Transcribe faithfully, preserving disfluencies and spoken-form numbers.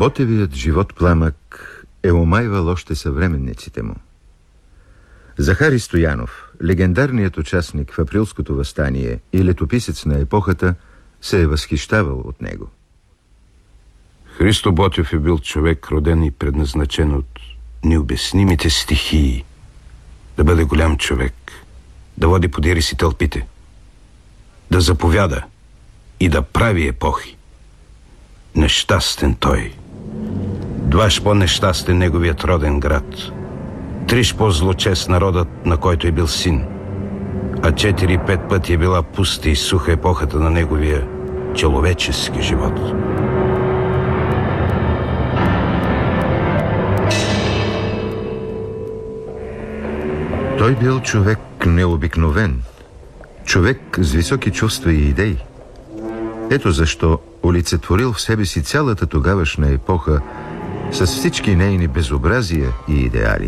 Ботевият живот пламък е омайвал още съвременниците му. Захари Стоянов, легендарният участник в Априлското въстание и летописец на епохата, се е възхищавал от него. Христо Ботев е бил човек, роден и предназначен от необяснимите стихии да бъде голям човек, да води подири си тълпите, да заповяда и да прави епохи. Нещастен той. Дваш по-нещастен неговият роден град, триш по-злочест народът, на който е бил син, а четири-пет пъти е била пуста и суха епохата на неговия человечески живот. Той бил човек необикновен, човек с високи чувства и идеи. Ето защо олицетворил в себе си цялата тогавашна епоха с всички нейни безобразия и идеали.